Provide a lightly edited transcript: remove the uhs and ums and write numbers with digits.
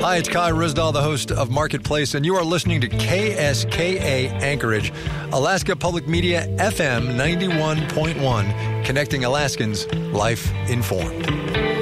Hi, it's Kai Risdahl, the host of Marketplace, and you are listening to KSKA Anchorage, Alaska Public Media FM 91.1, connecting Alaskans, life informed.